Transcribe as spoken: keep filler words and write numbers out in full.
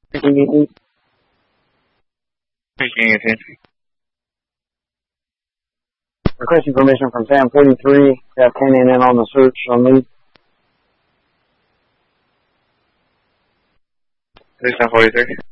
Speaking eighteen. Speaking eighteen. Requesting permission from Sam forty-three to have ten A N on the search on lead. Sam forty-three.